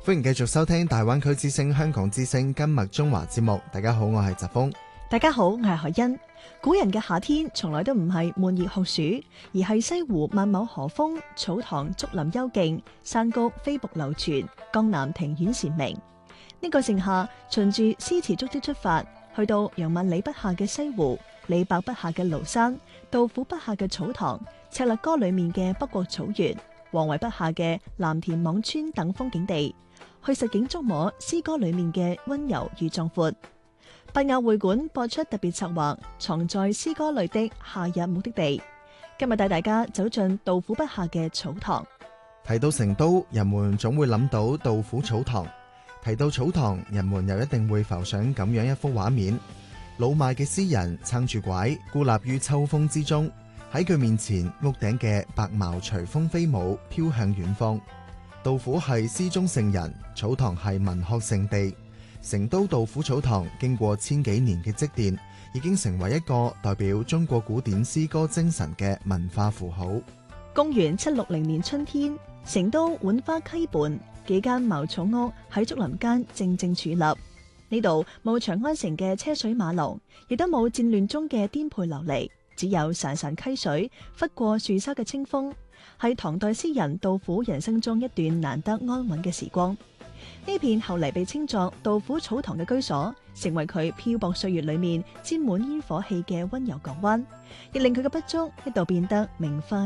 歡迎繼續收聽大灣區之聲香港之聲今麥中華節目。大家好，我係澤峰。 大家好，我係海欣。古人嘅夏天從來都唔係悶熱酷暑，而係西湖萬畝河風，草堂竹林幽靜，山谷飛瀑流泉，江南庭院禪鳴。呢個盛夏，循住詩詞足跡出發，去到楊萬里筆下嘅西湖，李白筆下嘅廬山，杜甫筆下嘅草堂，赤鱲歌裏面嘅北國草原，王維筆下嘅藍田輞川等風景地，去實景觸摸詩歌裏面嘅溫柔與壯闊。伯雅會館播出特別策劃，藏在詩歌裏的夏日目的地。今日帶大家走進杜甫筆下嘅草堂。 提到成都，人們總會諗到杜甫草堂；提到草堂，人們又一定會浮上咁樣一幅畫面：老邁嘅詩人撐住拐，孤立於秋風之中。喺佢面前，屋頂嘅白茅隨風飛舞，飄向遠方。杜甫係詩中聖人，草堂係文學聖地。成都杜甫草堂經過千幾年嘅積澱，已經成為一個代表中國古典詩歌精神嘅文化符號。 公元760年春天，成都浣花溪畔幾間茅草屋喺竹林間靜靜矗立。呢度冇長安城嘅車水馬龍，亦都冇戰亂中嘅顛沛流離，只有潺潺溪水拂過樹梢嘅清風，係唐代詩人杜甫人生中一段難得安穩嘅時光。呢片後嚟被稱作杜甫草堂嘅居所，成為佢漂泊歲月裏面沾滿煙火氣嘅溫柔港灣，亦令佢嘅筆觸一度變得明快